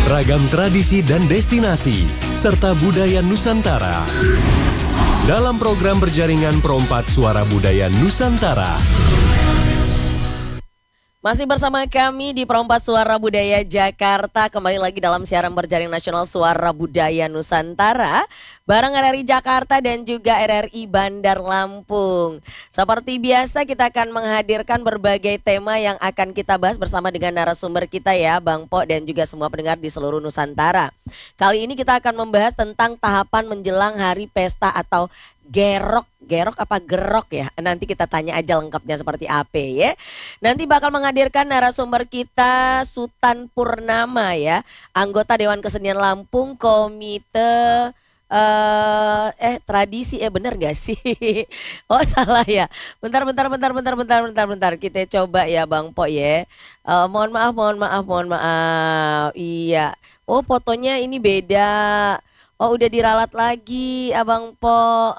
Ragam tradisi dan destinasi, serta budaya Nusantara. Dalam program berjaringan Perompak Suara Budaya Nusantara. Masih bersama kami di Perompak Suara Budaya Jakarta. Kembali lagi dalam siaran berjaring nasional Suara Budaya Nusantara bareng RRI Jakarta dan juga RRI Bandar Lampung. Seperti biasa kita akan menghadirkan berbagai tema yang akan kita bahas bersama dengan narasumber kita ya, Bang Po dan juga semua pendengar di seluruh Nusantara. Kali ini kita akan membahas tentang tahapan menjelang hari pesta atau gerok apa gerok ya. Nanti kita tanya aja lengkapnya seperti apa ya. Nanti bakal menghadirkan narasumber kita Sutan Purnama ya, anggota Dewan Kesenian Lampung, Komite tradisi bener gak sih? Oh salah ya. Bentar. Kita coba ya Bang Po ya. Mohon maaf. Iya. Oh fotonya ini beda. Oh udah diralat lagi Abang Po.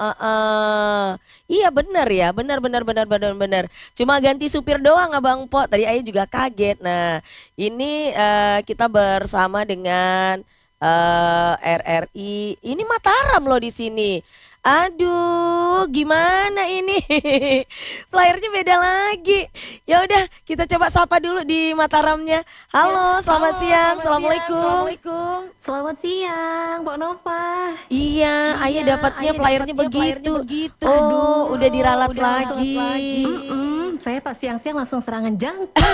Iya benar ya, benar. Cuma ganti supir doang Abang Po. Tadi Ayah juga kaget. Nah ini kita bersama dengan RRI. Ini Mataram loh di sini. Aduh, gimana ini? Flyernya beda lagi. Ya udah, kita coba sapa dulu di Mataramnya. Halo, selamat siang. Assalamualaikum. Selamat siang, Pak Nova. Iya, Ayah dapatnya flyernya begitu. Oh, aduh, udah diralat lagi. Saya pas siang-siang langsung serangan jantung.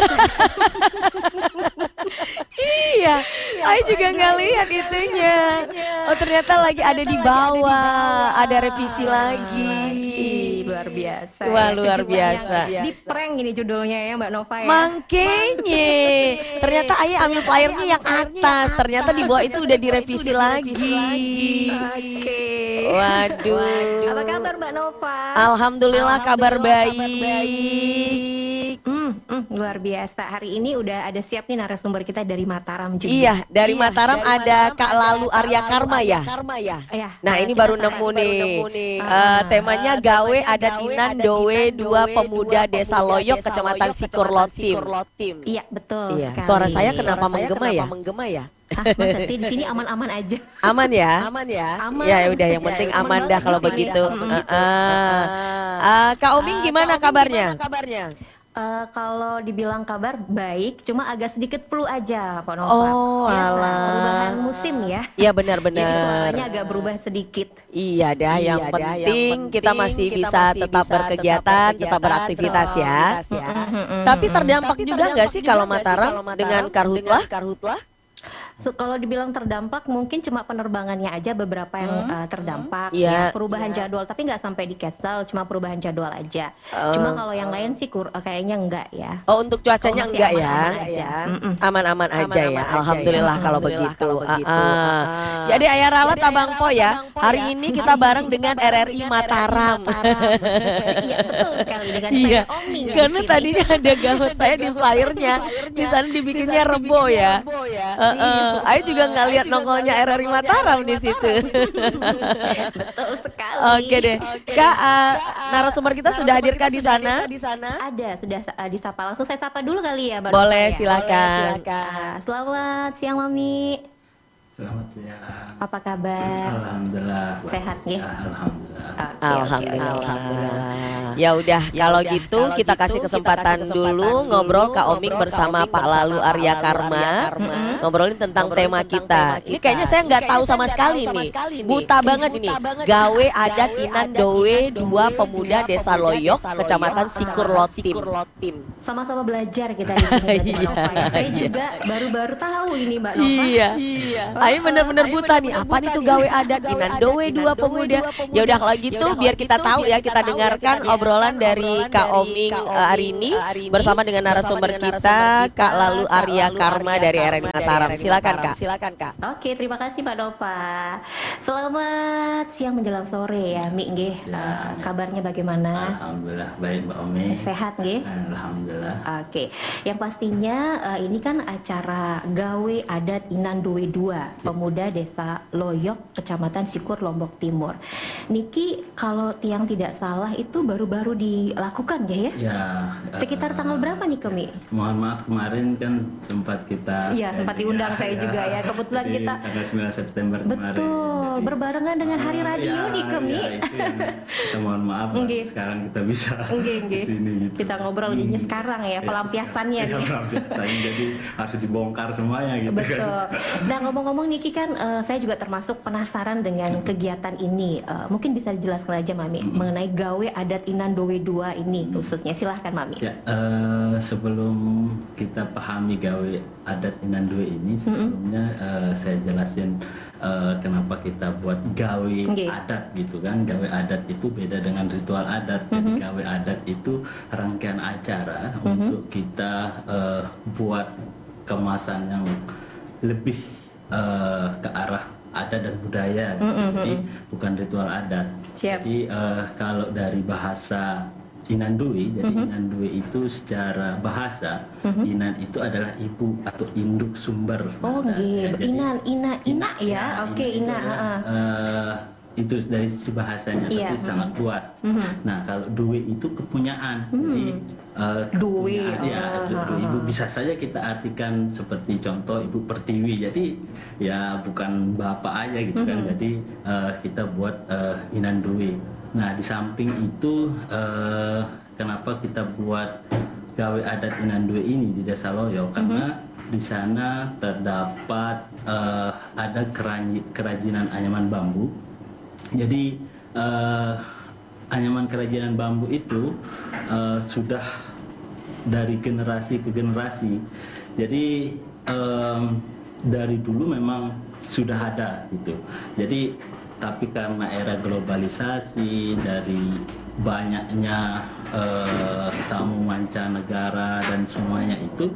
Iya, Ayah juga nggak lihat itunya. Oh ternyata lagi ada di bawah, ada revisi lagi. Luar biasa. Wah luar biasa. Di prank ini judulnya ya Mbak Nova ya. Makanya, ternyata Ayah ambil flyernya yang atas, ternyata di bawah itu udah direvisi lagi. Oke. Waduh. Apa kabar Mbak Nova? Alhamdulillah kabar baik. Luar biasa. Hari ini udah ada siap nih narasumber kita dari Mataram juga. Iya, dari Mataram ada Kak Lalu Arya Karma ya. Nah ini baru nemu nih. Temanya gawe adat Inan Dowe dua pemuda Desa Loyok Kecamatan Sikur Lotim. Iya betul. Iya. Sekali. Suara saya kenapa menggema ya? Masa sih di sini aman-aman aja. Aman ya? Aman. Ya udah yang penting aman dah kalau begitu. Kak Oming gimana kabarnya? Kalau dibilang kabar baik, cuma agak sedikit flu aja, Pak Nova. Oh, biasa, alah. perubahan musim ya. Iya benar-benar. Jadi suaranya agak berubah sedikit. Iya dah, yang penting kita masih bisa tetap berkegiatan, tetap beraktivitas ya. Tapi terdampak juga nggak sih kalau Mataram dengan karhutlah? Kalau dibilang terdampak mungkin cuma penerbangannya aja beberapa yang terdampak Iya. ya, perubahan jadwal, tapi nggak sampai di cancel, cuma perubahan jadwal aja. Cuma kalau yang lain sih kayaknya enggak ya. Oh untuk cuacanya masih enggak aman-aman ya? aja. Aman-aman aja ya. Alhamdulillah kalau begitu. Jadi Ayah ralat Abang Po ya. Hari ini kita bareng dengan RRI Mataram. Iya betul sekali dengan Iya. saya Oming. Karena tadinya ada gambar saya di flyernya, di sana dibikinnya Rebo ya. Ayah juga nggak lihat nongolnya RRI Mataram di situ. Betul sekali. Oke deh, Kak, narasumber kita sudah hadirkah di sana? Ada, sudah disapa. Langsung saya sapa dulu kali ya, Mbak Boleh, Nova ya? silakan. Selamat siang Mami. Selamat siang. Apa kabar? Alhamdulillah. Sehat ya? Alhamdulillah. Oke, Alhamdulillah. Ya udah, kalau gitu kita kasih kesempatan dulu ngobrol Kak Oming bersama Pak Lalu Arya Karma, ngobrolin tentang tema kita. Ini kayaknya saya nggak tahu sama sekali nih, buta banget ini. Gawe adat Inan Dowe dua pemuda Desa Loyok Kecamatan Sikur Lotim. Sama-sama belajar kita di sini Mbak Nova ya. Saya juga baru-baru tahu ini Mbak Nova. Iya. Ayo bener-bener buta nih. Apa nih tuh gawe adat Inan Dowe dua pemuda? Ya udah kalau gitu biar kita tahu ya, kita dengarkan obrolan dari Kak Oming hari ini bersama dengan narasumber kita Kak Lalu Arya Karma dari RRI Mataram. Silakan Kak. Oke, terima kasih Mbak Nova. Selamat siang menjelang sore ya, Mi nggih. Kabarnya bagaimana? Alhamdulillah baik Mbak Omi. Sehat nggih? Alhamdulillah. Oke, yang pastinya ini kan acara gawe adat Inan Dowe 2 pemuda Desa Loyok Kecamatan Sikur Lombok Timur. Niki Niki kalau tiang tidak salah itu baru-baru dilakukan ya? Ya. Sekitar tanggal berapa nih Mi? Mohon maaf kemarin kan sempat kita. Iya, sempat diundang saya juga ya. Kebetulan Jadi, kita tanggal 9 September kemarin. betul berbarengan dengan Hari Radio nih Mi. Ya, itu yang kita mohon maaf. Nggih. Sekarang kita bisa. Nggih. Kesini, gitu. Kita ngobrol jadinya sekarang ya, pelampiasannya Ya, nih. pelampiasan. Jadi harus dibongkar semuanya gitu kan. Betul. Nah ngomong-ngomong Niki kan saya juga termasuk penasaran dengan kegiatan ini. Mungkin bisa dijelaskan aja Mami mengenai gawe adat Inandowe 2 ini khususnya. Silahkan Mami. Ya, sebelum kita pahami gawe adat Inandowe ini, sebelumnya saya jelasin kenapa kita buat gawe adat gitu kan. Gawe adat itu beda dengan ritual adat. Jadi gawe adat itu rangkaian acara untuk kita buat kemasan yang lebih ke arah adat dan budaya gitu. Jadi bukan ritual adat. Siap. Jadi kalau dari bahasa Inandowe, jadi Inandowe itu secara bahasa Inan itu adalah ibu atau induk sumber. Oh adat. gitu. Ina ya. Oke, Ina. Itu dari sisi bahasanya tapi sangat luas. Nah kalau duwe itu kepunyaan, jadi Duwe, kepunyaan, ibu bisa saja kita artikan seperti contoh ibu pertiwi. Jadi ya bukan bapak aja gitu kan. Jadi kita buat Inandowe. Nah di samping itu kenapa kita buat gawe adat Inandowe ini di Desa Loyo? Karena di sana terdapat ada kerajinan anyaman bambu. Jadi anyaman kerajinan bambu itu sudah dari generasi ke generasi. Jadi dari dulu memang sudah ada gitu. Jadi tapi karena era globalisasi, dari banyaknya tamu mancanegara dan semuanya itu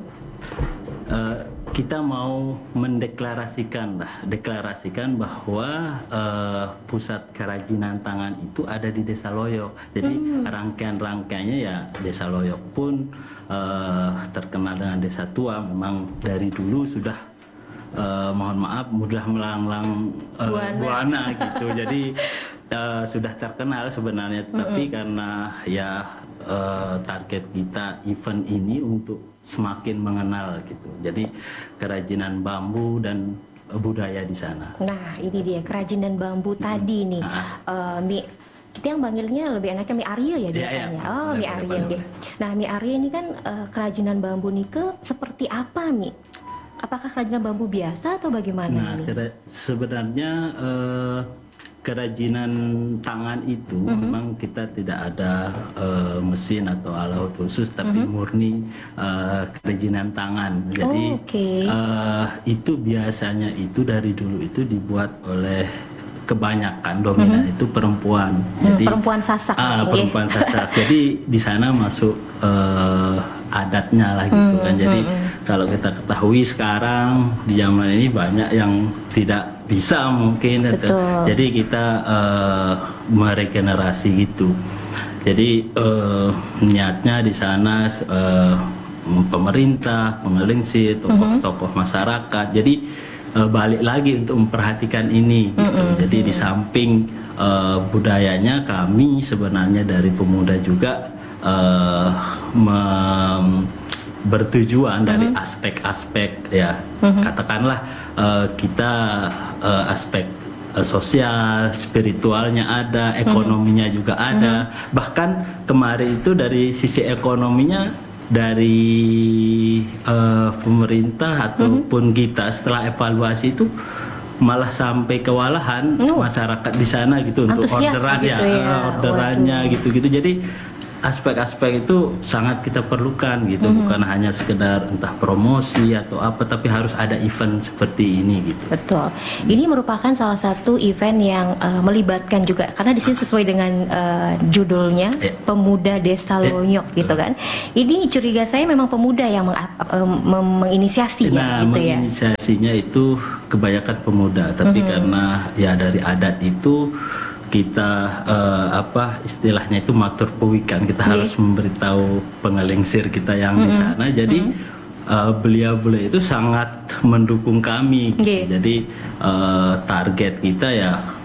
kita mau mendeklarasikan bahwa pusat kerajinan tangan itu ada di Desa Loyo. Jadi rangkaian-rangkaiannya ya Desa Loyo pun terkenal dengan Desa Tua. Memang dari dulu sudah mohon maaf mudah melanglang buana gitu. Jadi sudah terkenal sebenarnya, tetapi karena ya target kita event ini untuk semakin mengenal gitu. Jadi kerajinan bambu dan budaya di sana. Nah ini dia kerajinan bambu tadi nih. Mi, kita yang panggilnya lebih enaknya Mi Arya ya biasanya. Oh Mi Arya deh. Nah Mi Arya ini kan kerajinan bambu Nike seperti apa Mi? Apakah kerajinan bambu biasa atau bagaimana? Nah sebenarnya kerajinan tangan itu memang kita tidak ada mesin atau alat khusus, tapi murni kerajinan tangan. Jadi itu biasanya itu dari dulu itu dibuat oleh kebanyakan dominan itu perempuan. Jadi perempuan Sasak. Perempuan Sasak. Jadi di sana masuk adatnya lah gitu kan. Jadi kalau kita ketahui sekarang di zaman ini banyak yang tidak bisa mungkin. Jadi kita meregenerasi gitu. Jadi niatnya di sana pemerintah, pengelingsir, tokoh-tokoh masyarakat. Jadi balik lagi untuk memperhatikan ini gitu. Jadi di samping budayanya, kami sebenarnya dari pemuda juga bertujuan dari aspek-aspek ya katakanlah kita aspek sosial, spiritualnya ada, ekonominya juga ada. Bahkan kemarin itu dari sisi ekonominya dari pemerintah ataupun kita setelah evaluasi itu malah sampai kewalahan masyarakat di sana gitu untuk orderan gitu orderannya gitu-gitu. Jadi aspek-aspek itu sangat kita perlukan gitu, bukan hanya sekedar entah promosi atau apa, tapi harus ada event seperti ini gitu. Betul. Ini merupakan salah satu event yang melibatkan juga, karena di sini sesuai dengan judulnya Pemuda Desa Loyo gitu kan. Ini curiga saya memang pemuda yang menginisiasi ya gitu ya. Menginisiasinya itu kebanyakan pemuda, tapi karena ya dari adat itu kita istilahnya itu matur pewikan, kita harus memberitahu pengelingsir kita yang di sana. Jadi beliau-beliau itu sangat mendukung kami gitu. Jadi target kita ya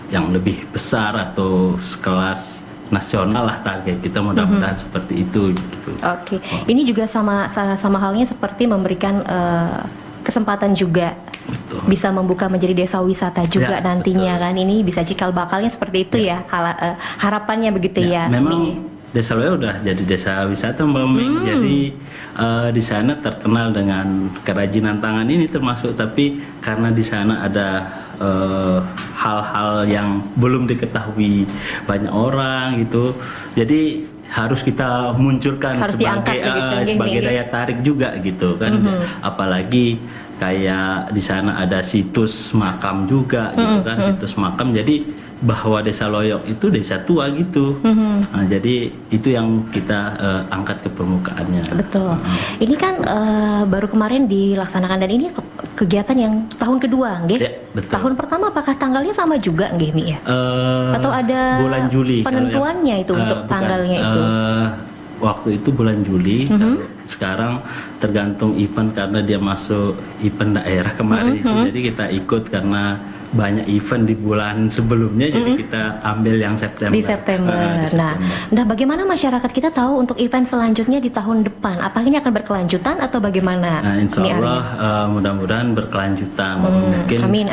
yang lebih besar atau kelas nasional lah target kita, mudah-mudahan seperti itu gitu. Oke, ini juga sama halnya seperti memberikan kesempatan juga. Betul. Bisa membuka menjadi desa wisata juga Ya, nantinya betul. kan, ini bisa cikal bakalnya seperti itu ya, harapannya begitu ya. Memang Mi. Desa Loyok udah jadi desa wisata Mbak Ming. Jadi di sana terkenal dengan kerajinan tangan ini termasuk, tapi karena di sana ada hal-hal yang belum diketahui banyak orang gitu, jadi harus kita munculkan Harus diangkat begitu, sebagai nggih. daya tarik juga gitu kan. Apalagi kayak di sana ada situs makam juga gitu kan, situs makam, jadi bahwa Desa Loyok itu desa tua gitu. Nah, jadi itu yang kita angkat ke permukaannya. Betul. Ini kan baru kemarin dilaksanakan, dan ini kegiatan yang tahun kedua, nggih? Ya, betul. Tahun pertama apakah tanggalnya sama juga, nggih, Mi ya? Atau ada bulan Juli penentuannya itu untuk bukan. tanggalnya itu? Waktu itu bulan Juli. Sekarang tergantung event, karena dia masuk event daerah kemarin itu, jadi kita ikut karena banyak event di bulan sebelumnya, jadi kita ambil yang September. Di September. Di September. Nah, bagaimana masyarakat kita tahu untuk event selanjutnya di tahun depan? Apakah ini akan berkelanjutan atau bagaimana? Nah, insya Mi Ari? Allah mudah-mudahan berkelanjutan. Mungkin amin.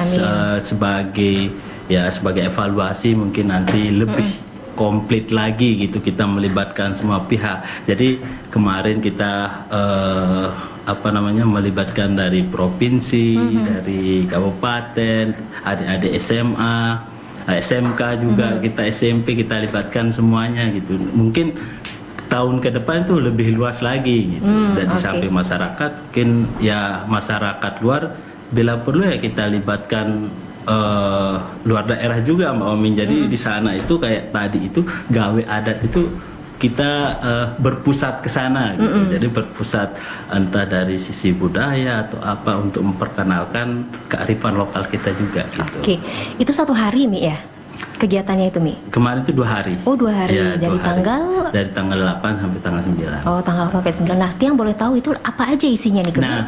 sebagai evaluasi mungkin nanti lebih komplit lagi gitu, kita melibatkan semua pihak. Jadi kemarin kita melibatkan dari provinsi, dari kabupaten, adik-adik SMA, SMK juga, kita SMP kita libatkan semuanya gitu. Mungkin tahun ke depan itu lebih luas lagi gitu. Dan di samping masyarakat, mungkin ya masyarakat luar bila perlu ya kita libatkan luar daerah juga Mbak Omin. Jadi di sana itu kayak tadi itu gawe adat itu kita berpusat ke sana gitu. Jadi berpusat entah dari sisi budaya atau apa, untuk memperkenalkan kearifan lokal kita juga gitu. Oke, itu satu hari, Mi ya? Kegiatannya itu, Mi? Kemarin itu 2 hari. Oh, 2 hari. Ya, Dari 2 hari. tanggal? Dari tanggal 8 sampai tanggal 9. Oh, tanggal 8 sampai 9. Nah, Tiang boleh tahu itu apa aja isinya nih, Mi? Nah,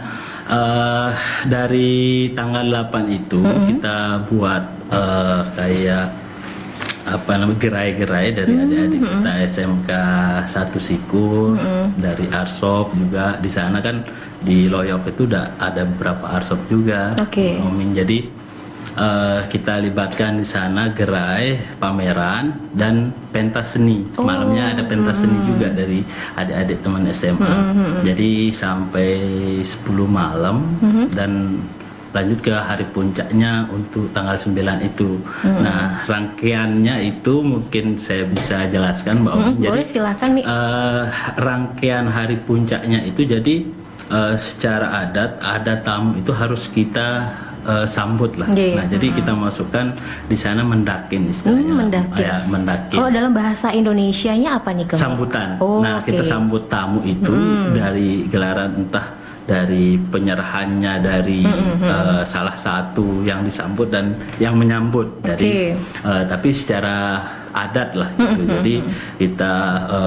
dari tanggal 8 itu kita buat kayak gerai-gerai dari adik-adik kita SMK 1 Sikur, dari Arsop juga. Di sana kan di Loyok itu udah ada beberapa Arsop juga. Oke. Jadi kita libatkan di sana gerai, pameran, dan pentas seni. Malamnya ada pentas seni juga dari adik-adik teman SMA. Jadi sampai 10 malam dan lanjut ke hari puncaknya untuk tanggal 9 itu. Nah, rangkaiannya itu mungkin saya bisa jelaskan Mbak Om. Jadi boleh, silakan, Mi. rangkaian hari puncaknya itu, jadi secara adat ada tamu itu harus kita sambut lah. Nah, jadi kita masukkan di sana mendakin istilahnya. Mendakin. Ya, mendakin. Kalau dalam bahasa Indonesianya apa nih, Mi? Sambutan. Oh, nah, kita sambut tamu itu dari gelaran, entah dari penyerahannya dari salah satu yang disambut dan yang menyambut. Jadi tapi secara adat lah gitu. Jadi kita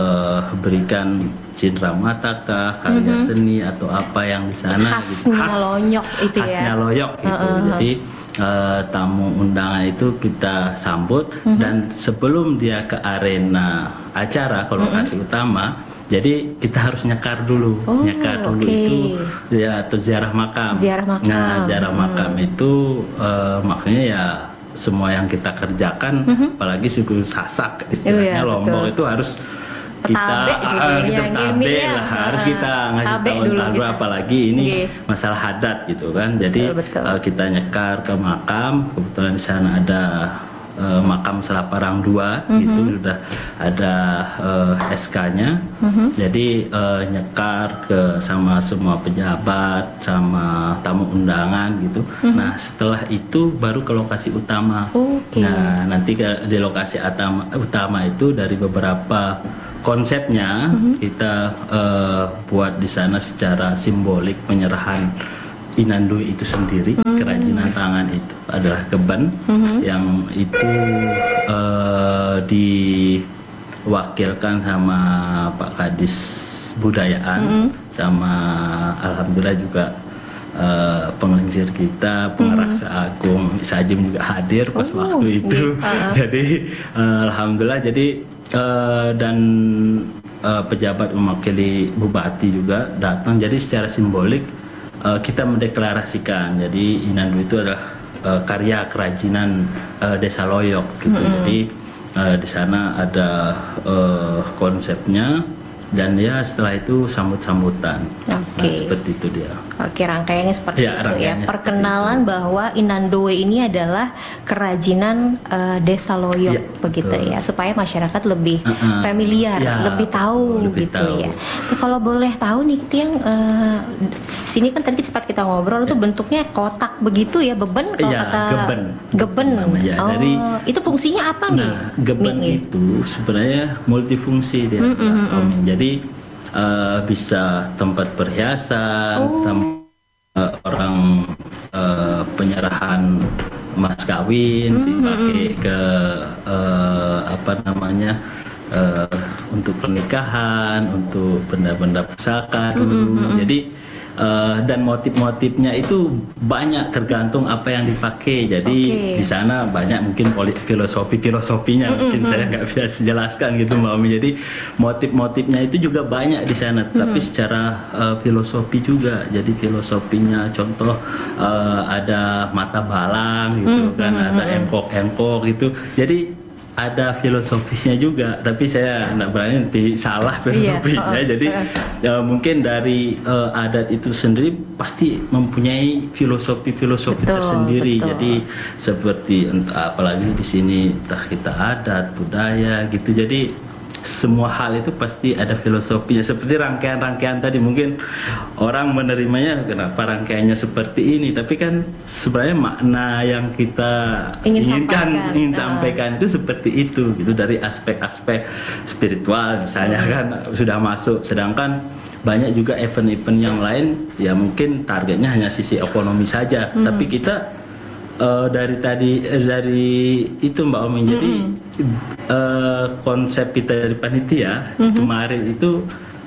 berikan cindera mata kah, karya seni atau apa yang di sana gitu. Khasnya Loyok itu ya. Khasnya Loyok gitu. Jadi tamu undangan itu kita sambut, dan sebelum dia ke arena acara ke lokasi utama, jadi kita harus nyekar dulu. Nyekar dulu itu ya, atau ziarah makam. Nah, ziarah makam itu makanya ya semua yang kita kerjakan, apalagi suku Sasak istilahnya, Lombok itu harus kita tabe lah, harus kita ngasih tahu dulu, apalagi ini masalah adat gitu kan. Jadi kita nyekar ke makam, kebetulan di sana ada makam Selaparang 2 gitu, udah ada SK-nya. Jadi nyekar ke sama semua pejabat, sama tamu undangan gitu. Nah, setelah itu baru ke lokasi utama. Nah, nanti di lokasi utama itu dari beberapa konsepnya kita buat di sana secara simbolik penyerahan Inandui itu sendiri. Kerajinan tangan itu adalah keban yang itu diwakilkan sama Pak Kadis Budayaan, sama alhamdulillah juga pengelincir kita, pengeraksa agung Sajim juga hadir pas waktu itu. Jadi alhamdulillah, jadi dan pejabat mewakili bupati juga datang. Jadi secara simbolik kita mendeklarasikan. Jadi Inandu itu adalah karya kerajinan Desa Loyok gitu. Jadi di sana ada konsepnya, dan ya setelah itu sambut-sambutan. Nah, seperti itu dia. Oke, rangkaiannya seperti itu ya. Perkenalan bahwa Inandowe ini adalah kerajinan Desa Loyok, begitu ya, supaya masyarakat lebih familiar, lebih tahu gitu ya. Nah, kalau boleh tahu nih Tiang, sini kan tadi sempat kita ngobrol itu bentuknya kotak begitu ya, beben kalau kata geben. Dari itu fungsinya apa nih? Geben itu sebenarnya multifungsi dia. Jadi bisa tempat perhiasan, orang penyerahan mas kawin, dipakai ke untuk pernikahan, untuk benda-benda pusaka dulu. Jadi dan motif-motifnya itu banyak, tergantung apa yang dipakai. Jadi di sana banyak mungkin filosofinya mungkin saya nggak bisa jelaskan gitu Mbak Omi. Jadi motif-motifnya itu juga banyak di sana, tapi secara filosofi juga. Jadi filosofinya contoh ada mata balang gitu kan, ada empok-empok gitu. Jadi ada filosofisnya juga, tapi saya nggak berani nanti salah filosofinya. Jadi mungkin dari adat itu sendiri pasti mempunyai filosofi tersendiri. Jadi seperti apalagi di sini entah kita adat, budaya gitu. Jadi semua hal itu pasti ada filosofinya. Seperti rangkaian-rangkaian tadi, mungkin orang menerimanya kenapa rangkaiannya seperti ini, tapi kan sebenarnya makna yang kita ingin sampaikan itu seperti itu gitu, dari aspek-aspek spiritual misalnya kan sudah masuk. Sedangkan banyak juga event-event yang lain ya mungkin targetnya hanya sisi ekonomi saja, tapi kita dari itu Mbak Omi. Jadi konsep kita dari panitia kemarin itu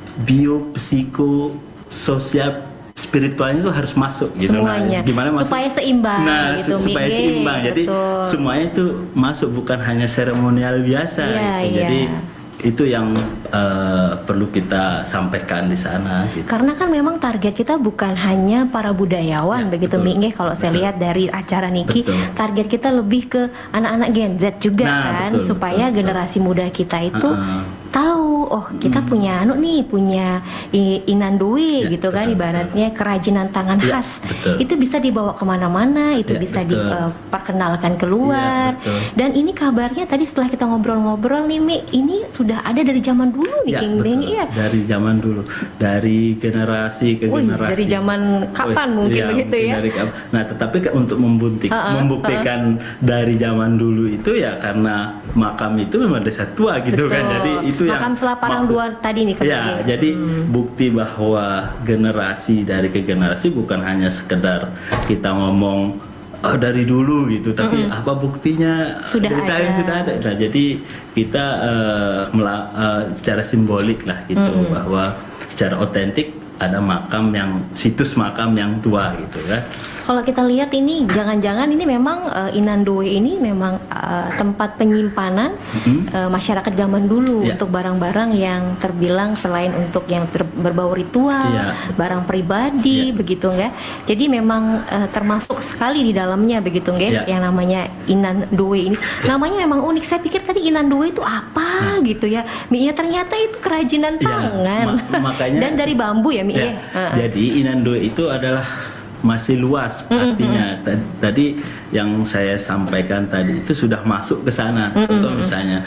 biopsikososial spiritualnya itu harus masuk gitu. Semuanya. Gimana supaya seimbang gitu. Supaya seimbang. Jadi semuanya itu masuk, bukan hanya seremonial biasa gitu. Jadi itu yang perlu kita sampaikan di sana gitu. Karena kan memang target kita bukan hanya para budayawan begitu Mingge. Kalau saya lihat dari acara Niki, target kita lebih ke anak-anak Gen Z juga kan, supaya generasi muda kita itu tahu, oh kita punya punya Inandowe gitu kan, ibaratnya kerajinan tangan khas. Itu bisa dibawa kemana-mana, itu bisa diperkenalkan keluar. Dan ini kabarnya tadi setelah kita ngobrol-ngobrol nih Mi, ini sudah ada dari zaman dulu nih King Beng. Dari zaman dulu, dari generasi ke generasi. Dari zaman kapan mungkin begitu ya? Nah, tetapi untuk membuktikan dari zaman dulu itu ya karena makam itu memang desa tua gitu kan. Jadi itu makam Selaparang Dua tadi nih. Jadi bukti bahwa generasi dari ke generasi bukan hanya sekedar kita ngomong dari dulu gitu, tapi apa buktinya sudah ada. Nah, jadi kita secara simbolik lah gitu, bahwa secara otentik ada situs makam yang tua gitu kan. Kalau kita lihat ini, jangan-jangan ini memang Inandowe ini memang tempat penyimpanan masyarakat zaman dulu untuk barang-barang yang terbilang selain untuk yang berbau ritual, barang pribadi begitu nggak? Jadi memang termasuk sekali di dalamnya begitu nggak? Yang namanya Inandowe ini, namanya memang unik. Saya pikir tadi Inandowe itu apa gitu ya? Ya ternyata itu kerajinan tangan. Makanya dan dari bambu ya Mi ya. Jadi Inandowe itu adalah masih luas artinya. Tadi yang saya sampaikan tadi itu sudah masuk ke sana. Contoh misalnya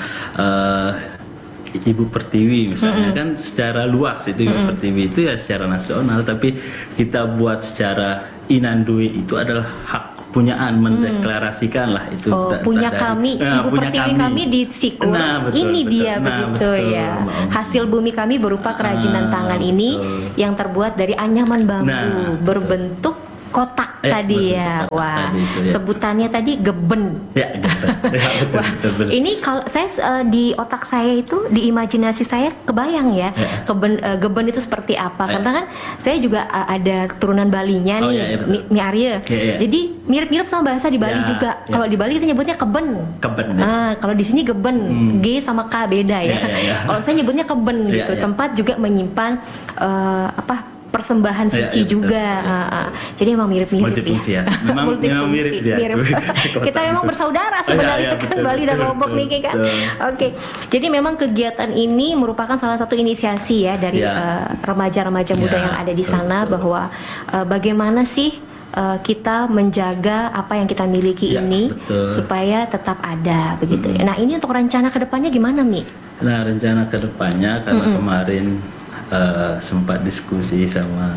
Ibu Pertiwi misalnya kan secara luas itu Ibu Pertiwi itu ya secara nasional, tapi kita buat secara Inandowe itu adalah hak punyaan, mendeklarasikan lah itu. Punya kami, Ibu Pertiwi kami di Sikur. Ini dia begitu ya. Hasil bumi kami berupa kerajinan tangan ini yang terbuat dari anyaman bambu berbentuk kotak Ya, tadi bentuk ya. kotak Wah, tadi itu, ya. sebutannya tadi geben. Ya, betul. Ya, betul, Wah, betul, betul. ini kalau saya di otak saya itu, di imajinasi saya kebayang ya, geben itu seperti apa? Karena kan saya juga ada keturunan Balinya Oh, nih, iya, betul. Mi Arya. Iya. Jadi mirip-mirip sama bahasa di Bali Ya, juga. ya. Kalau di Bali kita nyebutnya keben. Keben, ya. Nah, kalau di sini geben, G sama K beda ya. Ya. Kalau saya nyebutnya keben Ya, gitu, ya. tempat juga menyimpan persembahan suci Ya, betul, juga. betul. Jadi emang mirip-mirip Multifungsi ya. Memang Multifungsi, mirip dia. Kita memang bersaudara sebenarnya Ya, kan, betul, Bali dan betul, Lombok nih kan. betul. Oke. Jadi memang kegiatan ini merupakan salah satu inisiasi ya dari Ya. remaja-remaja muda Ya, yang ada di betul, sana, betul. bahwa bagaimana sih kita menjaga apa yang kita miliki Ya, ini betul. supaya tetap ada begitu. Nah, ini untuk rencana kedepannya gimana, Mi? Nah, rencana kedepannya karena kemarin sempat diskusi sama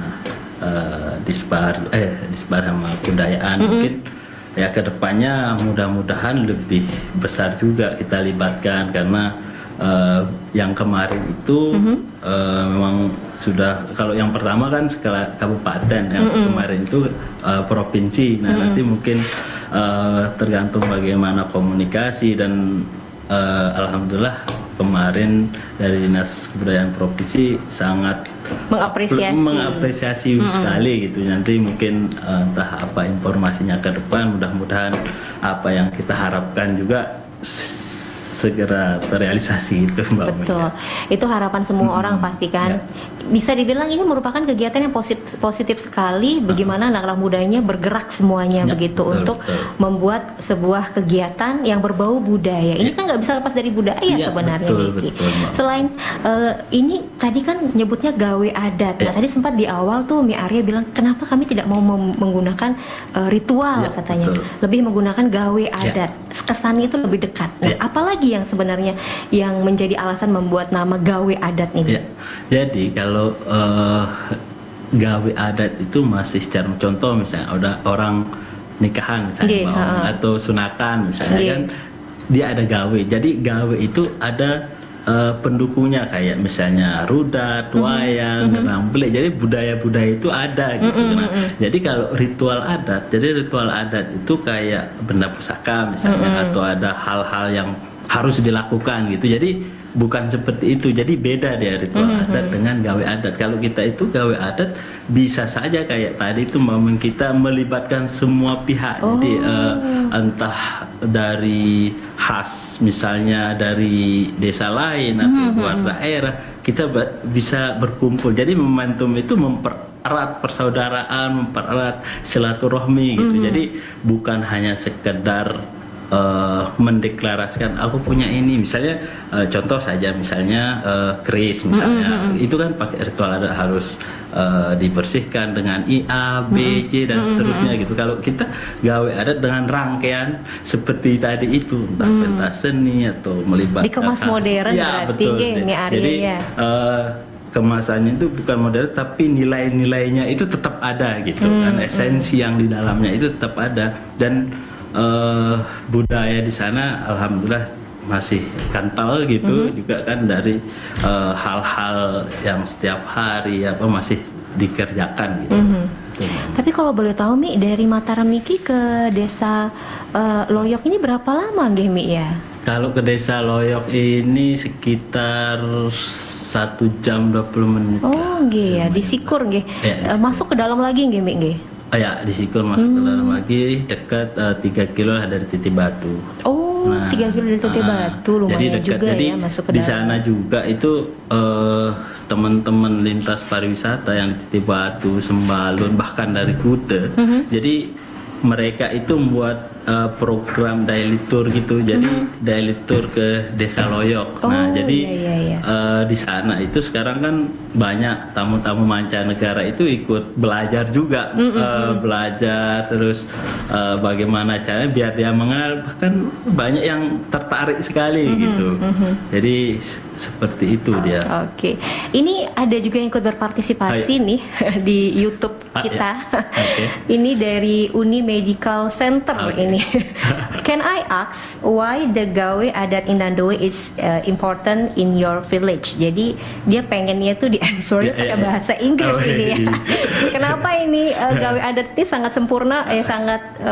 Disbar sama kebudayaan, mungkin ya kedepannya mudah-mudahan lebih besar juga kita libatkan, karena yang kemarin itu memang sudah, kalau yang pertama kan skala kabupaten, yang kemarin itu provinsi. Nah, nanti mungkin tergantung bagaimana komunikasi, dan alhamdulillah kemarin dari Dinas Kebudayaan Provinsi sangat mengapresiasi sekali gitu. Nanti mungkin entah apa informasinya ke depan, mudah-mudahan apa yang kita harapkan juga segera terrealisasi itu, Mbak. Betul, itu harapan semua orang pasti kan. Bisa dibilang ini merupakan kegiatan yang positif sekali. Bagaimana anak-anak mudanya bergerak semuanya begitu untuk membuat sebuah kegiatan yang berbau budaya. Ini kan nggak bisa lepas dari budaya sebenarnya, Miki. Selain ini tadi kan nyebutnya gawe adat. Nah, tadi sempat di awal tuh Mi Arya bilang kenapa kami tidak mau menggunakan ritual katanya, lebih menggunakan gawe adat. Kesannya itu lebih dekat. Nah, apalagi yang sebenarnya yang menjadi alasan membuat nama gawe adat ini? Jadi kalau gawe adat itu masih secara contoh, misalnya ada orang nikahan misalnya atau sunatan misalnya, kan dia ada gawe. Jadi gawe itu ada pendukungnya, kayak misalnya rudat, wayang, gerang belik. Jadi budaya-budaya itu ada gitu. Nah, jadi kalau ritual adat itu kayak benda pusaka misalnya, atau ada hal-hal yang harus dilakukan gitu. Jadi bukan seperti itu. Jadi beda dia ritual adat dengan gawe adat. Kalau kita itu gawe adat bisa saja kayak tadi itu momen kita melibatkan semua pihak. Jadi entah dari khas misalnya dari desa lain atau luar daerah, kita bisa berkumpul. Jadi momentum itu mempererat persaudaraan, mempererat silaturahmi gitu. Jadi bukan hanya sekedar mendeklarasikan aku punya ini, misalnya contoh saja misalnya keris misalnya, itu kan pakai ritual adat, harus dibersihkan dengan IA, B, C dan seterusnya gitu. Kalau kita gawe adat dengan rangkaian seperti tadi itu, entah pentas seni atau melibatkan dikemas modern berarti Mi Arya. Jadi kemasannya itu bukan modern, tapi nilai-nilainya itu tetap ada gitu kan, esensi yang di dalamnya itu tetap ada. Dan budaya di sana alhamdulillah masih kental gitu juga kan, dari hal-hal yang setiap hari masih dikerjakan gitu. Tapi kalau boleh tahu Mi, dari Mataram Miki ke desa Loyok ini berapa lama nggih Mi ya? Kalau ke desa Loyok ini sekitar 1 jam 20 menit. Oh nggih ya, di Sikur nggih. Masuk ke dalam lagi nggih Mi nggih? Ya, di Sikur masuk ke dalam lagi, dekat 3 kilo lah dari Titik Batu. Oh, 3 kilo dari Titik Batu, lumayan juga jadi, ya masuk ke di dalam. sana juga itu teman-teman lintas pariwisata yang di Titik Batu, Sembalun, bahkan dari Kute. Jadi mereka itu membuat program daily tour gitu. Jadi daily tour ke Desa Loyok. Nah, jadi di sana itu sekarang kan banyak tamu-tamu mancanegara itu ikut belajar juga, belajar terus bagaimana caranya biar dia mengenal, bahkan banyak yang tertarik sekali gitu. Jadi seperti itu dia. Oke. Ini ada juga yang ikut berpartisipasi nih di YouTube kita. Ini dari Uni Medical Center ini nih. Can I ask why the gawe adat Inandoe is important in your village? Jadi dia pengennya tuh di answer pakai bahasa Inggris ini ya. Kenapa ini gawe adat ini sangat sempurna, sangat